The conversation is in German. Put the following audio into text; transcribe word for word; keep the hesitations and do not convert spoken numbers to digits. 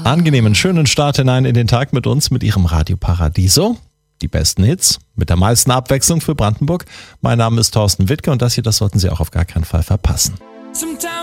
Angenehmen, schönen Start hinein in den Tag mit uns, mit Ihrem Radio Paradiso. Die besten Hits mit der meisten Abwechslung für Brandenburg. Mein Name ist Thorsten Wittke und das hier, das sollten Sie auch auf gar keinen Fall verpassen.